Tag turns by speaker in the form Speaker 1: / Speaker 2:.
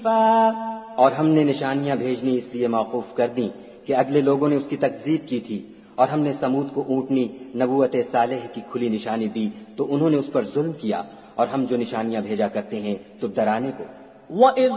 Speaker 1: خفيفا
Speaker 2: और हमने निशानियां भेजनी इसलिए मौकूफ कर दी कि अगले लोगों ने उसकी तकजीब की थी। और हमने समूद को ऊँटनी नबूवत सालेह की खुली निशानी दी तो उन्होंने उस पर जुल्म किया। और हम जो निशानियां भेजा करते हैं तो डराने को।